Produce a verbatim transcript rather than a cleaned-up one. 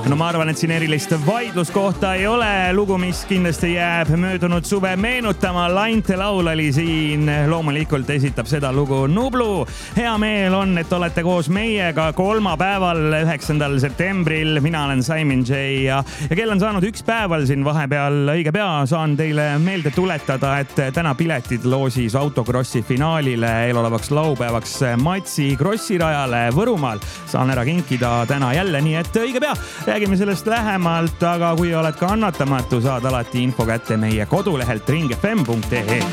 no ma arvan, et siin erilist vaidluskohta ei ole. Lugu, mis kindlasti jääb möödunud suve meenutama. Lainte laul oli siin. Loomulikult esitab seda lugu Nublu. Hea meel on, et olete koos meiega kolmapäeval, üheksandal septembril. Mina olen Simon J ja, ja kell on saanud üks päeval siin vahepeal. Õige pea saan teile meelde tuletada, et täna piletid loosis autokrossi finaalile eelolevaks laupäevaks Matsi krossirajale Võrumaal. Saan ära kinkida täna jälle, nii et õige pea. Räägime sellest lähemalt, aga kui oled kannatamatu, saad alati info kätte meie kodulehelt ring f m punkt e e.